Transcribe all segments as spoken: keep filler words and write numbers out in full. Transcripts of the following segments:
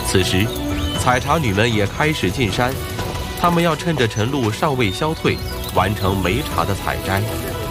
此时，采茶女们也开始进山，她们要趁着晨露尚未消退，完成梅茶的采摘。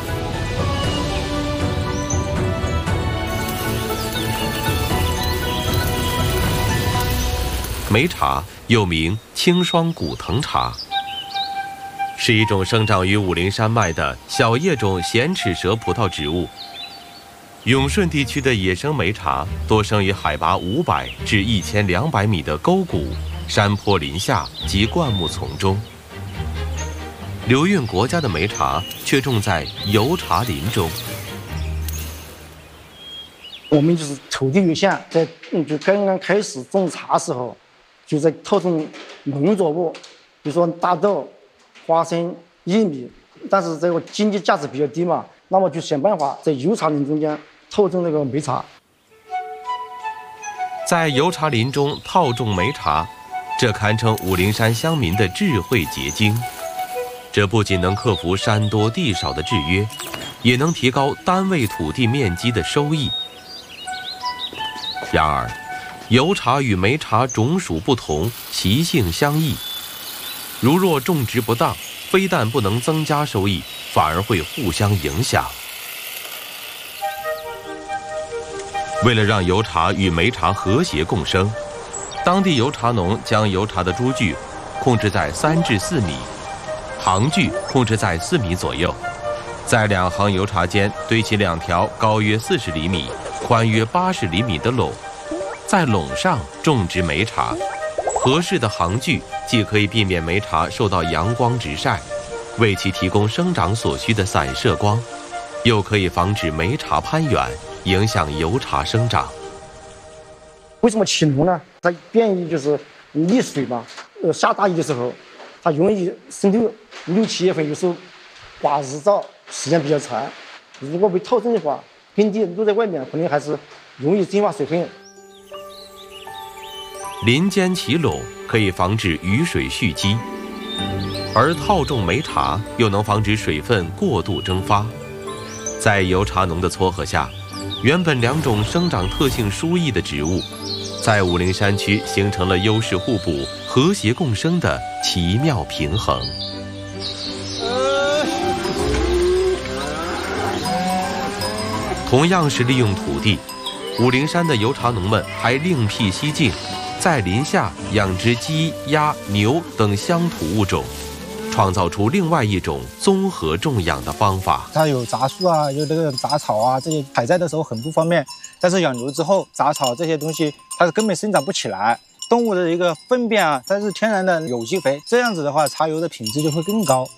梅茶又名青霜古藤茶，是一种生长于武陵山脉的小叶种咸齿蛇葡萄植物。永顺地区的野生梅茶多生于海拔五百至一千两百米的沟谷、山坡林下及灌木丛中。流运国家的梅茶却种在油茶林中。 我们就是土地有限，在就刚刚开始种茶时候，就在套种农作物，比如说大豆、花生、玉米，但是这个经济价值比较低嘛，那么就想办法在油茶林中间套种那个梅茶。 在油茶林中套种梅茶，这堪称武陵山乡民的智慧结晶。这不仅能克服山多地少的制约，也能提高单位土地面积的收益。然而，油茶与梅茶种属不同，习性相异。如若种植不当，非但不能增加收益，反而会互相影响。为了让油茶与梅茶和谐共生，当地油茶农将油茶的株距控制在三至四米，行距控制在四米左右，在两行油茶间堆起两条高约四十厘米、宽约八十厘米的垄，在垄上种植梅茶。合适的行距既可以避免梅茶受到阳光直晒，为其提供生长所需的散射光，又可以防止梅茶攀援，影响油茶生长。 为什么起垄呢？它便于就是溺水嘛，呃，下大雨的时候，它容易渗透，六七月份有时候刮日照时间比较长，如果被套种的话，根蒂露在外面，可能还是容易蒸发水分。 林间起垄可以防止雨水蓄积，而套种梅茶又能防止水分过度蒸发。在油茶农的撮合下，原本两种生长特性殊异的植物，在武陵山区形成了优势互补、和谐共生的奇妙平衡。同样是利用土地，武陵山的油茶农们还另辟蹊径，在林下养殖鸡、鸭、牛等乡土物种，创造出另外一种综合种养的方法。 它有杂树啊，有这个杂草啊，这些采摘的时候很不方便。但是养牛之后，杂草这些东西它是根本生长不起来。动物的一个粪便啊，它是天然的有机肥，这样子的话，茶油的品质就会更高。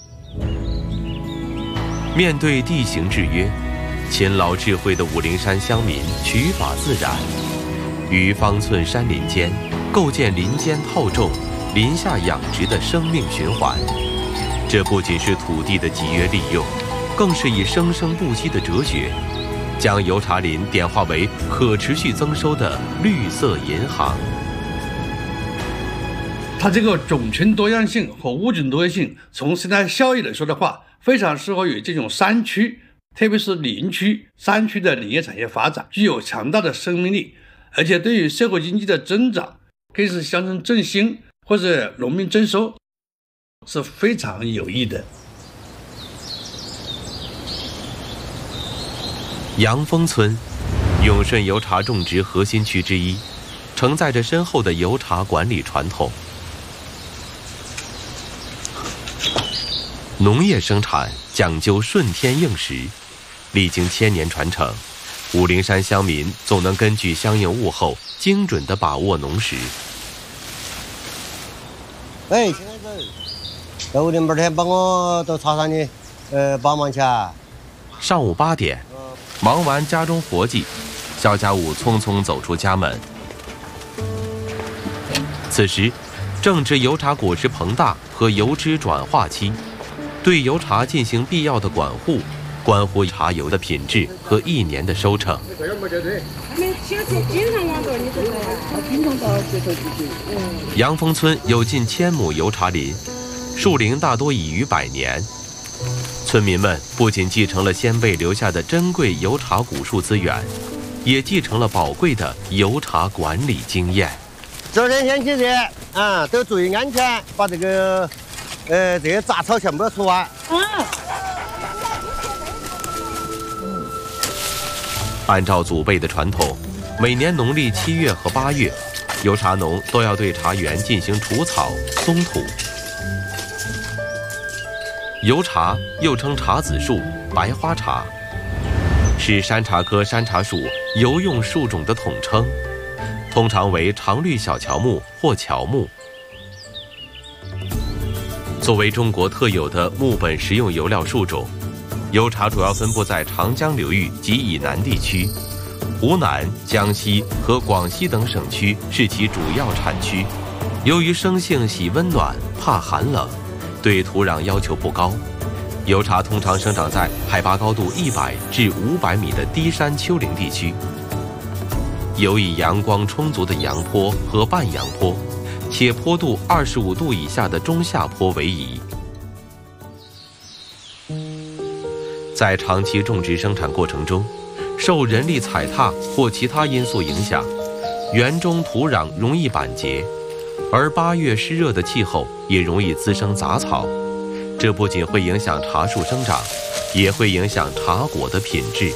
面对地形制约，勤劳智慧的武陵山乡民取法自然，于方寸山林间构建林间套种、林下养殖的生命循环。这不仅是土地的集约利用，更是以生生不息的哲学，将油茶林点化为可持续增收的绿色银行。 它这个种群多样性和物种多样性，从生态效益来说的话，非常适合于这种山区，特别是林区、山区的林业产业发展，具有强大的生命力，而且对于社会经济的增长，更是乡村振兴或者农民增收是非常有益的。 杨峰村，永顺油茶种植核心区之一，承载着深厚的油茶管理传统。农业生产讲究顺天应时，历经千年传承，武陵山乡民总能根据相应物候，精准地把握农时。 哎，现在这六点半天帮我到茶山去，呃，帮忙去。 上午八点，忙完家中活计，肖家武匆匆走出家门。此时，正值油茶果实膨大和油脂转化期，对油茶进行必要的管护，关乎茶油的品质和一年的收成。杨峰村有近千亩油茶林，树龄大多已逾百年。村民们不仅继承了先辈留下的珍贵油茶古树资源，也继承了宝贵的油茶管理经验。 这天天气热啊，都注意安全，把这个呃这些杂草全部要除完。嗯。 按照祖辈的传统，每年农历七月和八月，油茶农都要对茶园进行除草、松土。油茶又称茶籽树、白花茶，是山茶科山茶属油用树种的统称，通常为常绿小乔木或乔木。作为中国特有的木本食用油料树种，油茶主要分布在长江流域及以南地区，湖南、江西和广西等省区是其主要产区。由于生性喜温暖，怕寒冷，对土壤要求不高，油茶通常生长在海拔高度一百至五百米的低山丘陵地区，有以阳光充足的阳坡和半阳坡，且坡度二十五度以下的中下坡为宜。在长期种植生产过程中，受人力踩踏或其他因素影响，园中土壤容易板结，而八月湿热的气候也容易滋生杂草，这不仅会影响茶树生长，也会影响茶果的品质。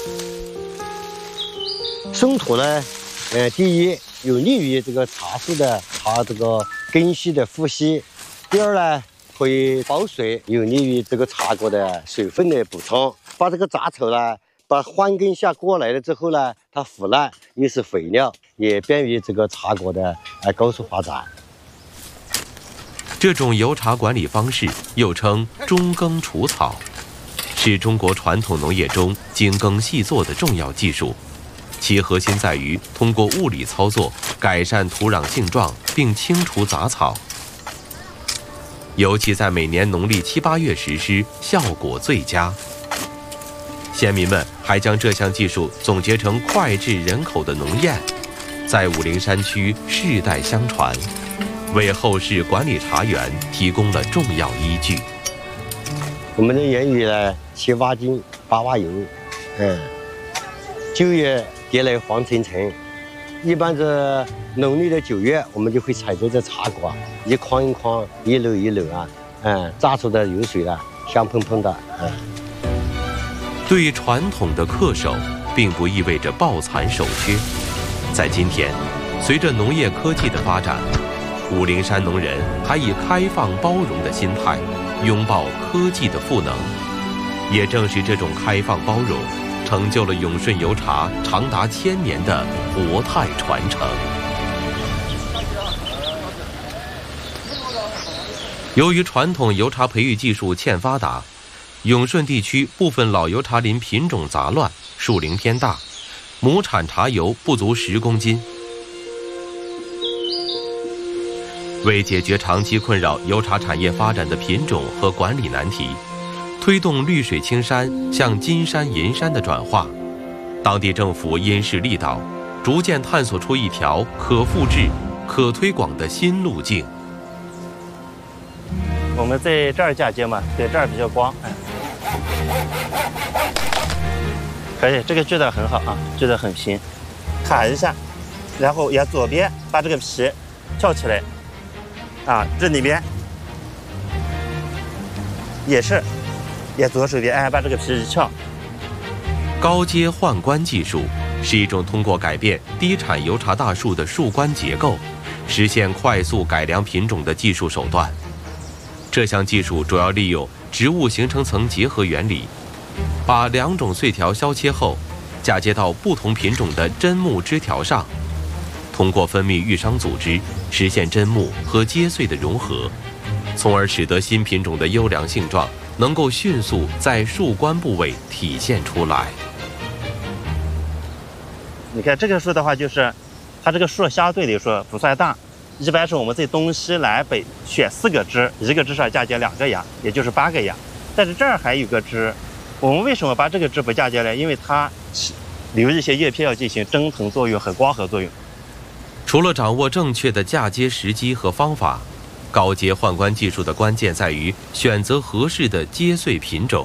松土呢，呃，第一有利于这个茶树的茶这个根系的呼吸；第二呢，可以保水，有利于这个茶果的水分的补充。把这个杂草呢，把换根下过来了之后呢，它腐烂又是肥料，也便于这个茶果的呃高速发展。 这种油茶管理方式又称中耕除草，是中国传统农业中精耕细作的重要技术，其核心在于通过物理操作改善土壤性状并清除杂草，尤其在每年农历七八月实施，效果最佳。县民们还将这项技术总结成脍炙人口的农谚，在武陵山区世代相传，为后世管理茶园提供了重要依据。 我们的谚语呢，七挖金，八挖油，嗯，九月蝶来黄澄澄。一般是农历的九月，我们就会采摘这茶果，一筐一筐，一篓一篓啊，嗯，榨出的油水啊，香喷喷的，嗯。 对传统的恪守，并不意味着抱残守缺。在今天，随着农业科技的发展，武陵山农人还以开放包容的心态拥抱科技的赋能。也正是这种开放包容，成就了永顺油茶长达千年的活态传承。由于传统油茶培育技术欠发达，永顺地区部分老油茶林品种杂乱，树龄偏大，亩产茶油不足十公斤。为解决长期困扰油茶产业发展的品种和管理难题，推动绿水青山向金山银山的转化，当地政府因势利导，逐渐探索出一条可复制、可推广的新路径。 我们在这儿嫁接嘛，对，这儿比较光，哎，可以，这个锯得很好啊，锯得很平，卡一下，然后也左边把这个皮翘起来，啊，这里边也是，也左手边，哎，把这个皮一翘。 高阶换冠技术是一种通过改变低产油茶大树的树冠结构，实现快速改良品种的技术手段。这项技术主要利用植物形成层结合原理，把两种穗条削切后，嫁接到不同品种的针木枝条上，通过分泌育伤组织，实现针木和接穗的融合，从而使得新品种的优良性状能够迅速在树冠部位体现出来。 你看这个树的话，就是它这个树相对来说不算大。一般是我们在东西南北选四个枝，一个枝上嫁接两个芽，也就是八个芽。但是这儿还有个枝，我们为什么把这个枝不嫁接呢？因为它留一些叶片要进行蒸腾作用和光合作用。 除了掌握正确的嫁接时机和方法，高阶换冠技术的关键在于选择合适的接穗品种。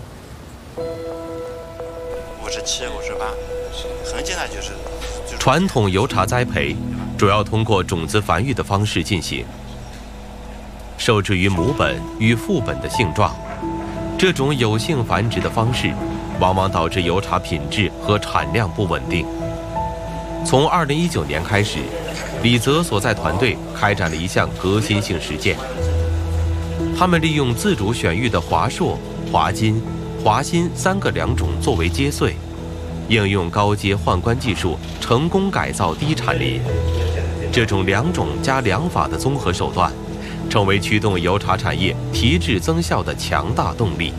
五十七、五十八，很简单，就是。 传统油茶栽培主要通过种子繁育的方式进行，受制于母本与父本的性状，这种有性繁殖的方式，往往导致油茶品质和产量不稳定。从二零一九年开始，李泽所在团队开展了一项革新性实践，他们利用自主选育的华硕、华金、华新三个良种作为接穗，应用高阶换冠技术，成功改造低产林。这种良种加良法的综合手段，成为驱动油茶产业提质增效的强大动力。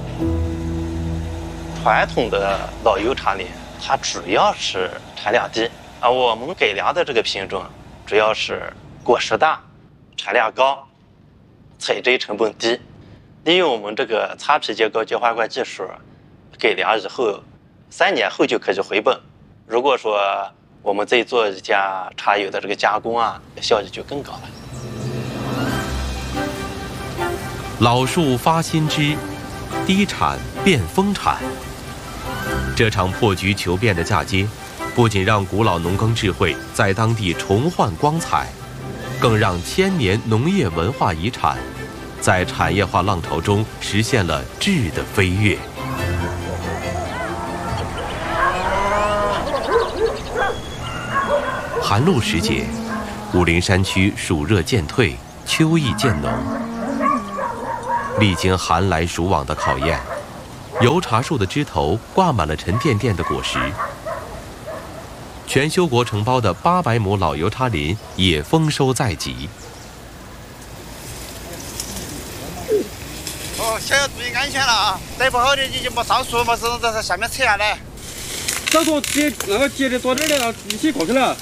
传统的老油茶林，它主要是产量低啊，我们改良的这个品种，主要是果实大、产量高、采摘成本低。利用我们这个擦皮结高阶换冠技术，改良以后，三年后就可以回本。如果说我们再做一家茶油的这个加工啊，效益就更高了。 老树发新枝，低产变丰产。这场破局求变的嫁接，不仅让古老农耕智慧在当地重焕光彩，更让千年农业文化遗产在产业化浪潮中实现了质的飞跃。寒露时节，武陵山区暑热渐退，秋意渐浓。历经寒来暑往的考验，油茶树的枝头挂满了沉甸甸的果实。全修国承包的八百亩老油茶林也丰收在即。 哦，小要注意安全了啊！带不好的你就莫上树，莫是在下面扯下来。 这说结那个结的多点的，一起过去了。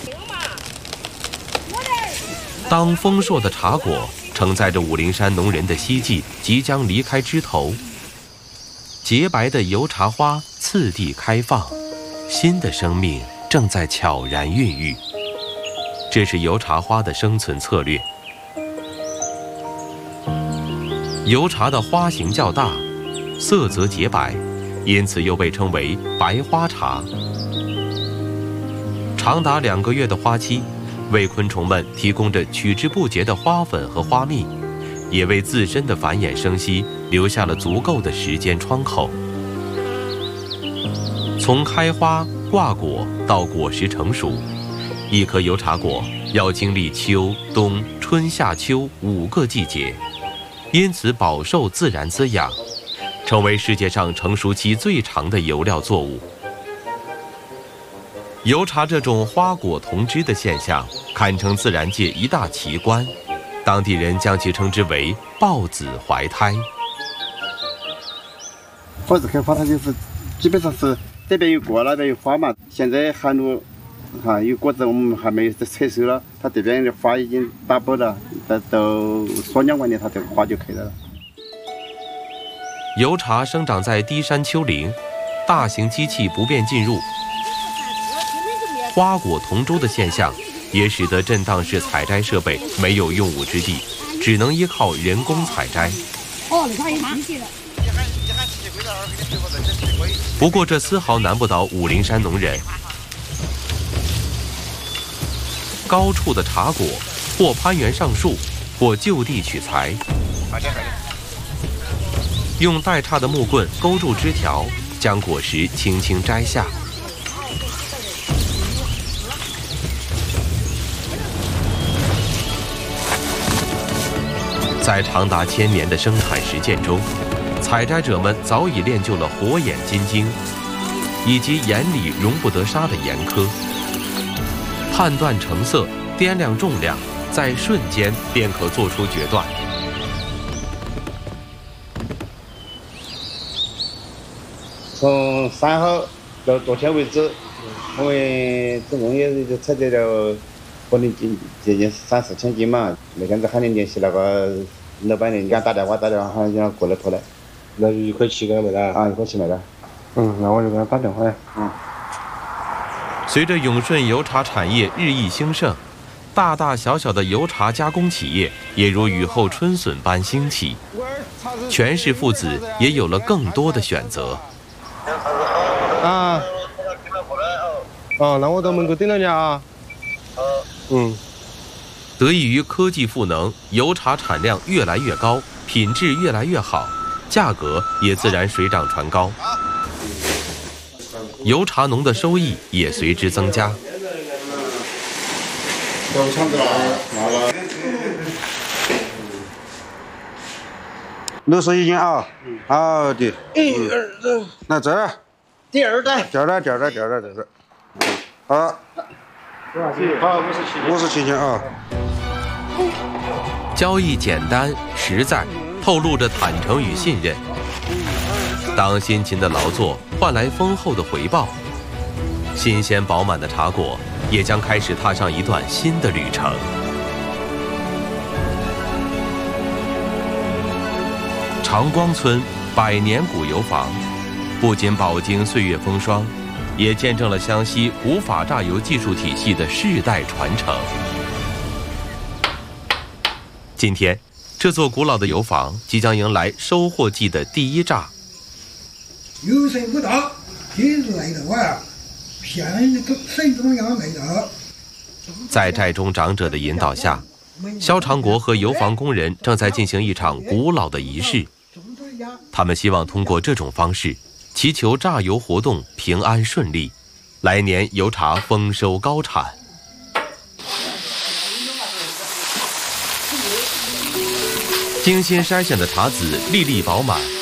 当丰硕的茶果承载着武陵山农人的希冀即将离开枝头，洁白的油茶花次第开放，新的生命正在悄然孕育。这是油茶花的生存策略。油茶的花型较大，色泽洁白，因此又被称为白花茶。长达两个月的花期，为昆虫们提供着取之不竭的花粉和花蜜，也为自身的繁衍生息留下了足够的时间窗口。从开花、挂果到果实成熟，一颗油茶果要经历秋、冬、春、夏、秋五个季节，因此饱受自然滋养，成为世界上成熟期最长的油料作物。油茶这种花果同枝的现象，堪称自然界一大奇观，当地人将其称之为“抱子怀胎”。 果子开花，它就是基本上是这边有果，那边有花嘛。现在寒露，哈有果子，我们还没有采收了，它这边的花已经打包了，到到说两万年，它这个花就开了。 油茶生长在低山丘陵，大型机器不便进入。花果同株的现象，也使得震荡式采摘设备没有用武之地，只能依靠人工采摘。不过这丝毫难不倒武陵山农人。高处的茶果，或攀援上树，或就地取材，用带杈的木棍勾住枝条，将果实轻轻摘下。在长达千年的生产实践中，采摘者们早已练就了火眼金睛，以及眼里容不得沙的严苛，判断成色、掂量重量，在瞬间便可做出决断。 从三号到昨天为止，我们总共也就采摘了可能近接近三四千斤嘛。那天在喊你联系那个老板娘，给他打电话打电话喊让他过来拖来。 那就一块七给他买了啊，一块七买的。嗯，那我就给他打电话。嗯。 随着永顺油茶产业日益兴盛，大大小小的油茶加工企业也如雨后春笋般兴起。全氏父子也有了更多的选择。 啊。哦，那我到门口等着你啊。 嗯， 得益于科技赋能，油茶产量越来越高，品质越来越好，价格也自然水涨船高，油茶农的收益也随之增加。 六十一斤啊，好的。一二三，那这儿， 第二袋， 第二袋，第二袋，第二袋，这是。好， 好，五十七， 五十七斤啊。 交易简单实在，透露着坦诚与信任。当辛勤的劳作换来丰厚的回报，新鲜饱满的茶果也将开始踏上一段新的旅程。长光村百年古油坊，不仅饱经岁月风霜，也见证了湘西古法榨油技术体系的世代传承。今天，这座古老的油坊即将迎来收获季的第一榨。 油水不大，天是来的哇，像那个水中央来的。 在寨中长者的引导下，肖长国和油坊工人正在进行一场古老的仪式。他们希望通过这种方式，祈求榨油活动平安顺利，来年油茶丰收高产。精心筛选的茶籽粒粒饱满，